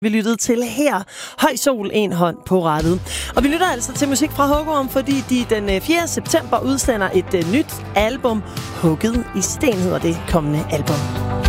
Vi lyttede til her. Høj sol, en hånd på rattet. Og vi lytter altså til musik fra Huggorm, fordi de den 4. september udsender et nyt album. Hugget i sten hedder det kommende album.